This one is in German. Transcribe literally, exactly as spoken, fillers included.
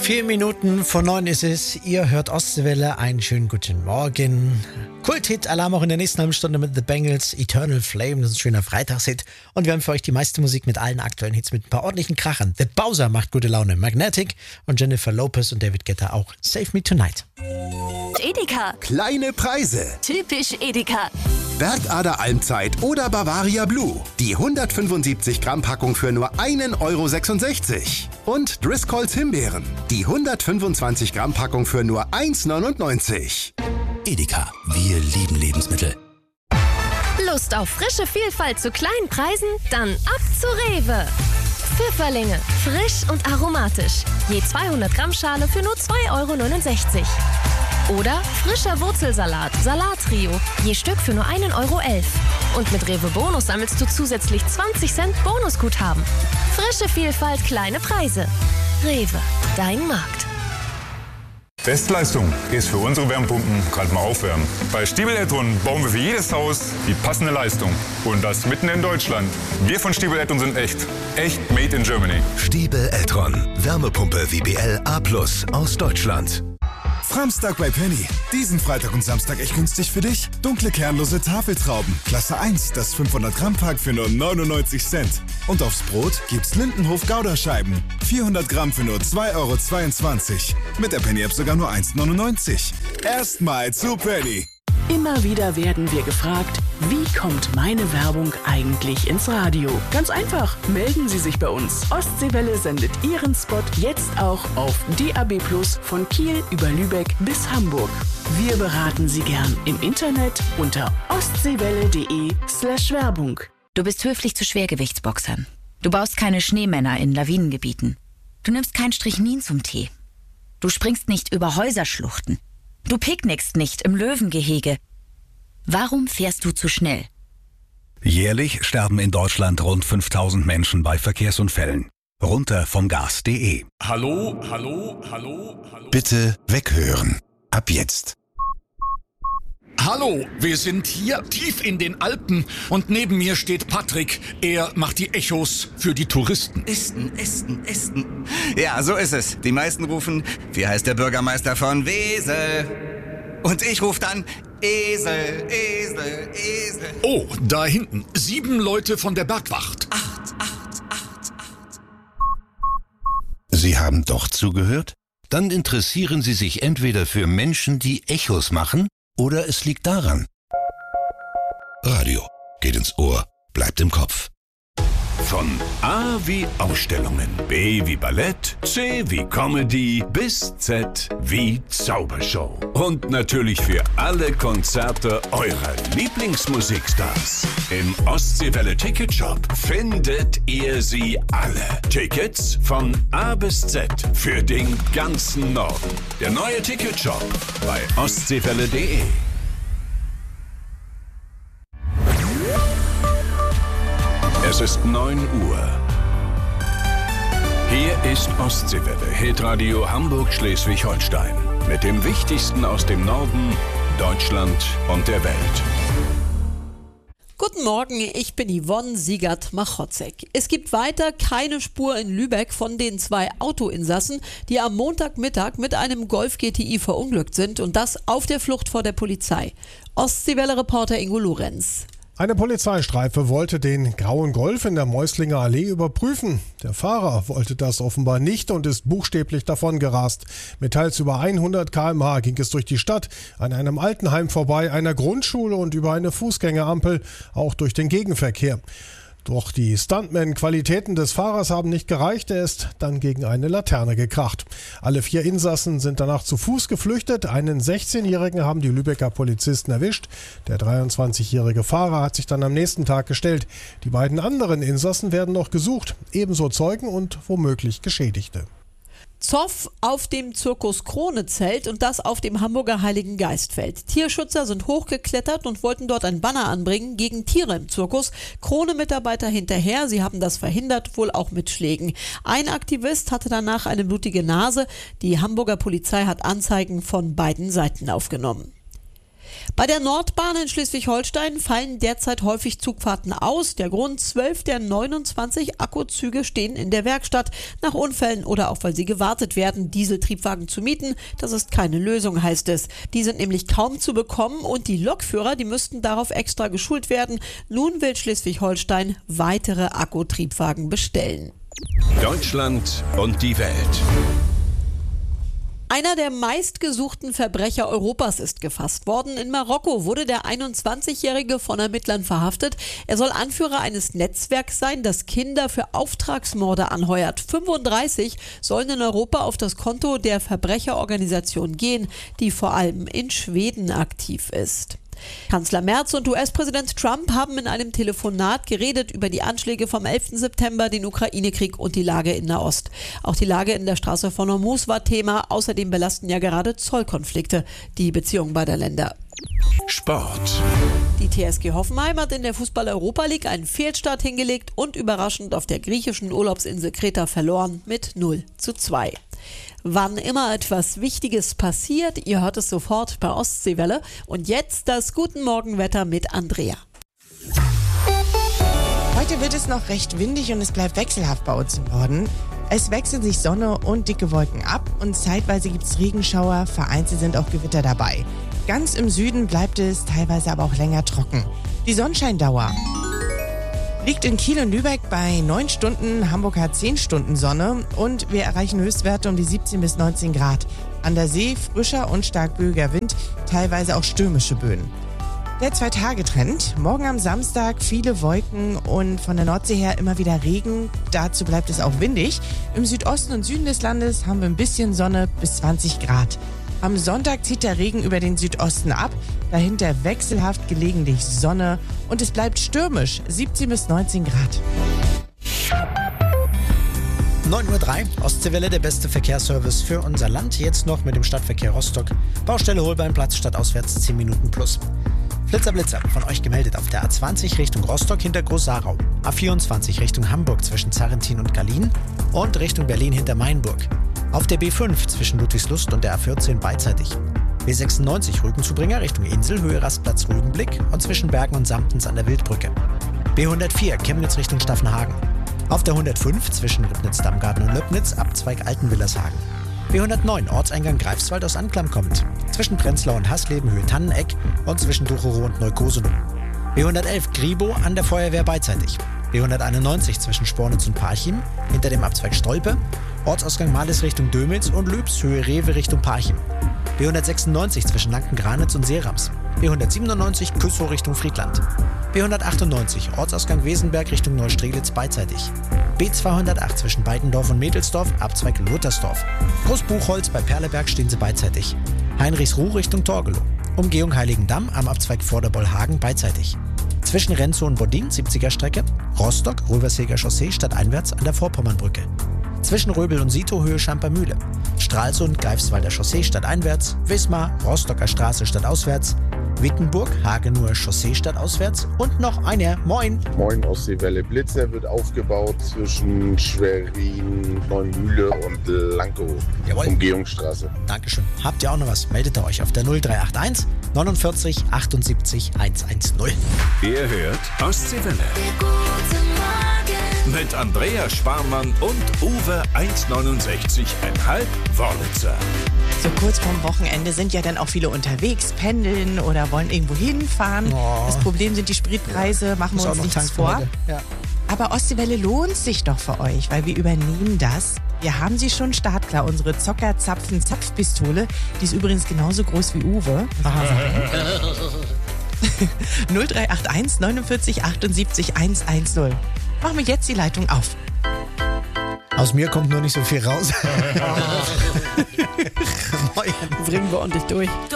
Vier Minuten vor neun ist es. Ihr hört Ostseewelle. Einen schönen guten Morgen. Kulthit, Alarm auch in der nächsten halben Stunde mit The Bangles, Eternal Flame. Das ist ein schöner Freitagshit. Und wir haben für euch die meiste Musik mit allen aktuellen Hits mit ein paar ordentlichen Krachern. The Bowser macht gute Laune. Magnetic und Jennifer Lopez und David Guetta auch. Save Me Tonight. Edeka. Kleine Preise. Typisch Edeka. Bergader Almzeit oder Bavaria Blue. Die hundertfünfundsiebzig Gramm Packung für nur einen Euro sechsundsechzig. Und Driscolls Himbeeren. Die hundertfünfundzwanzig Gramm Packung für nur eins neunundneunzig. Edeka, wir lieben Lebensmittel. Lust auf frische Vielfalt zu kleinen Preisen? Dann ab zu Rewe. Pfifferlinge, frisch und aromatisch. Je zweihundert Gramm Schale für nur zwei Euro neunundsechzig. Oder frischer Wurzelsalat, Salattrio, je Stück für nur einen Euro elf. Und mit Rewe Bonus sammelst du zusätzlich zwanzig Cent Bonusguthaben. Frische Vielfalt, kleine Preise. Rewe, dein Markt. Bestleistung ist für unsere Wärmepumpen kalt mal aufwärmen. Bei Stiebel Eltron bauen wir für jedes Haus die passende Leistung. Und das mitten in Deutschland. Wir von Stiebel Eltron sind echt. Echt made in Germany. Stiebel Eltron. Wärmepumpe W B L A plus aus Deutschland. Framstag bei Penny. Diesen Freitag und Samstag echt günstig für dich. Dunkle kernlose Tafeltrauben. Klasse eins, das fünfhundert Gramm Pack für nur neunundneunzig Cent. Und aufs Brot gibt's Lindenhof Gouda-Scheiben. vierhundert Gramm für nur zwei Euro zweiundzwanzig. Mit der Penny-App sogar nur eins neunundneunzig. Erstmal zu Penny. Immer wieder werden wir gefragt, wie kommt meine Werbung eigentlich ins Radio? Ganz einfach, melden Sie sich bei uns. Ostseewelle sendet Ihren Spot jetzt auch auf D A B plus von Kiel über Lübeck bis Hamburg. Wir beraten Sie gern im Internet unter ostseewelle.de slash Werbung. Du bist höflich zu Schwergewichtsboxern. Du baust keine Schneemänner in Lawinengebieten. Du nimmst kein Strychnin zum Tee. Du springst nicht über Häuserschluchten. Du picknickst nicht im Löwengehege. Warum fährst du zu schnell? Jährlich sterben in Deutschland rund fünftausend Menschen bei Verkehrsunfällen. Runter vom Gas punkt de. Hallo, hallo, hallo, hallo. Bitte weghören. Ab jetzt. Hallo, wir sind hier tief in den Alpen und neben mir steht Patrick. Er macht die Echos für die Touristen. Esten, Esten, Esten. Ja, so ist es. Die meisten rufen, wie heißt der Bürgermeister von Wesel? Und ich rufe dann, Esel, Esel, Esel. Oh, da hinten, sieben Leute von der Bergwacht. Acht, acht, acht, acht. Sie haben doch zugehört? Dann interessieren Sie sich entweder für Menschen, die Echos machen, oder es liegt daran. Radio geht ins Ohr, bleibt im Kopf. Von A wie Ausstellungen, B wie Ballett, C wie Comedy bis Z wie Zaubershow. Und natürlich für alle Konzerte eurer Lieblingsmusikstars. Im Ostseewelle Ticketshop findet ihr sie alle. Tickets von A bis Z für den ganzen Norden. Der neue Ticketshop bei ostseewelle punkt de. Es ist neun Uhr. Hier ist Ostseewelle, Hitradio Hamburg-Schleswig-Holstein. Mit dem Wichtigsten aus dem Norden, Deutschland und der Welt. Guten Morgen, ich bin Yvonne Siegert-Machotzek. Es gibt weiter keine Spur in Lübeck von den zwei Autoinsassen, die am Montagmittag mit einem Golf G T I verunglückt sind und das auf der Flucht vor der Polizei. Ostseewelle-Reporter Ingo Lorenz. Eine Polizeistreife wollte den grauen Golf in der Mäuslinger Allee überprüfen. Der Fahrer wollte das offenbar nicht und ist buchstäblich davon gerast. Mit teils über hundert Kilometer pro Stunde ging es durch die Stadt, an einem Altenheim vorbei, einer Grundschule und über eine Fußgängerampel, auch durch den Gegenverkehr. Doch die Stuntman-Qualitäten des Fahrers haben nicht gereicht, er ist dann gegen eine Laterne gekracht. Alle vier Insassen sind danach zu Fuß geflüchtet. Einen sechzehnjährigen haben die Lübecker Polizisten erwischt. Der dreiundzwanzigjährige Fahrer hat sich dann am nächsten Tag gestellt. Die beiden anderen Insassen werden noch gesucht, ebenso Zeugen und womöglich Geschädigte. Zoff auf dem Zirkus Krone-Zelt und das auf dem Hamburger Heiligen Geistfeld. Tierschützer sind hochgeklettert und wollten dort ein Banner anbringen gegen Tiere im Zirkus. Krone-Mitarbeiter hinterher, sie haben das verhindert, wohl auch mit Schlägen. Ein Aktivist hatte danach eine blutige Nase. Die Hamburger Polizei hat Anzeigen von beiden Seiten aufgenommen. Bei der Nordbahn in Schleswig-Holstein fallen derzeit häufig Zugfahrten aus. Der Grund: zwölf der neunundzwanzig Akkuzüge stehen in der Werkstatt. Nach Unfällen oder auch weil sie gewartet werden, Dieseltriebwagen zu mieten, das ist keine Lösung, heißt es. Die sind nämlich kaum zu bekommen und die Lokführer, die müssten darauf extra geschult werden. Nun will Schleswig-Holstein weitere Akkutriebwagen bestellen. Deutschland und die Welt. Einer der meistgesuchten Verbrecher Europas ist gefasst worden. In Marokko wurde der einundzwanzigjährige von Ermittlern verhaftet. Er soll Anführer eines Netzwerks sein, das Kinder für Auftragsmorde anheuert. fünfunddreißig sollen in Europa auf das Konto der Verbrecherorganisation gehen, die vor allem in Schweden aktiv ist. Kanzler Merz und U S-Präsident Trump haben in einem Telefonat geredet über die Anschläge vom elften September, den Ukraine-Krieg und die Lage in Nahost. Auch die Lage in der Straße von Hormuz war Thema. Außerdem belasten ja gerade Zollkonflikte die Beziehungen beider Länder. Sport. Die T S G Hoffenheim hat in der Fußball-Europa League einen Fehlstart hingelegt und überraschend auf der griechischen Urlaubsinsel Kreta verloren mit null zu zwei. Wann immer etwas Wichtiges passiert, ihr hört es sofort bei Ostseewelle. Und jetzt das Guten Morgen-Wetter mit Andrea. Heute wird es noch recht windig und es bleibt wechselhaft bei uns im Norden. Es wechseln sich Sonne und dicke Wolken ab und zeitweise gibt es Regenschauer, vereinzelt sind auch Gewitter dabei. Ganz im Süden bleibt es teilweise aber auch länger trocken. Die Sonnenscheindauer liegt in Kiel und Lübeck bei neun Stunden, Hamburg hat zehn Stunden Sonne und wir erreichen Höchstwerte um die siebzehn bis neunzehn Grad. An der See frischer und stark böiger Wind, teilweise auch stürmische Böen. Der Zwei-Tage-Trend: Morgen am Samstag viele Wolken und von der Nordsee her immer wieder Regen. Dazu bleibt es auch windig. Im Südosten und Süden des Landes haben wir ein bisschen Sonne bis zwanzig Grad. Am Sonntag zieht der Regen über den Südosten ab, dahinter wechselhaft gelegentlich Sonne und es bleibt stürmisch, siebzehn bis neunzehn Grad. neun Uhr drei, Ostseewelle, der beste Verkehrsservice für unser Land. Jetzt noch mit dem Stadtverkehr Rostock. Baustelle Holbeinplatz, stadtauswärts zehn Minuten plus. Flitzer Blitzer, von euch gemeldet auf der A zwanzig Richtung Rostock hinter Groß-Sarau. A vierundzwanzig Richtung Hamburg zwischen Zarrentin und Gallien und Richtung Berlin hinter Mainburg. Auf der B fünf zwischen Ludwigslust und der A vierzehn beidseitig. B sechsundneunzig Rügenzubringer Richtung Insel, Höhe Rastplatz Rügenblick und zwischen Bergen und Samtens an der Wildbrücke. B hundertvier Chemnitz Richtung Staffenhagen. Auf der hundertfünf zwischen Ribnitz-Dammgarten und Löbnitz, Abzweig Altenwillershagen. B hundertneun Ortseingang Greifswald aus Anklam kommend. Zwischen Prenzlau und Hasleben, Höhe Tanneneck und zwischen Ducherow und Neukoselow. B hundertelf Gribo an der Feuerwehr beidseitig. B hunderteinundneunzig zwischen Spornitz und Parchim, hinter dem Abzweig Stolpe. Ortsausgang Males Richtung Dömitz und Lübs, Höhe Rewe Richtung Parchim. B hundertsechsundneunzig zwischen Lanken-Granitz und Seerams. B hundertsiebenundneunzig Küssow Richtung Friedland. B hundertachtundneunzig Ortsausgang Wesenberg Richtung Neustrelitz beidseitig. B zweihundertacht zwischen Beitendorf und Mädelsdorf, Abzweig Luttersdorf. Großbuchholz bei Perleberg stehen sie beidseitig. Heinrichsruh Richtung Torgelow. Umgehung Heiligendamm am Abzweig Vorderbollhagen beidseitig. Zwischen Renzow und Bodin, siebziger Strecke. Rostock, Röverseger Chaussee stadteinwärts an der Vorpommernbrücke. Zwischen Röbel und Sito, Höhe Schampermühle. Stralsund, Greifswalder Chaussee stadteinwärts. Wismar, Rostocker Straße stadtauswärts. Wittenburg, Hagenower Chaussee stadtauswärts. Und noch einer. Moin. Moin, Ostseewelle. Blitzer wird aufgebaut zwischen Schwerin, Neumühle und Lankow. Jawohl. Umgehungsstraße. Dankeschön. Habt ihr auch noch was? Meldet ihr euch auf der null drei acht eins neunundvierzig achtundsiebzig hundertzehn. Ihr hört Ostseewelle. Mit Andrea Sparmann und Uwe eins neunundsechzig Komma fünf Wörlitzer. So kurz vorm Wochenende sind ja dann auch viele unterwegs, pendeln oder wollen irgendwo hinfahren. Oh. Das Problem sind die Spritpreise, machen wir uns nichts vor. Ja. Aber Ostseewelle lohnt sich doch für euch, weil wir übernehmen das. Wir haben sie schon startklar, unsere Zockerzapfen-Zapfpistole. Die ist übrigens genauso groß wie Uwe. null drei acht eins neunundvierzig achtundsiebzig hundertzehn. Machen wir jetzt die Leitung auf. Aus mir kommt nur nicht so viel raus. Bringen wir ordentlich durch.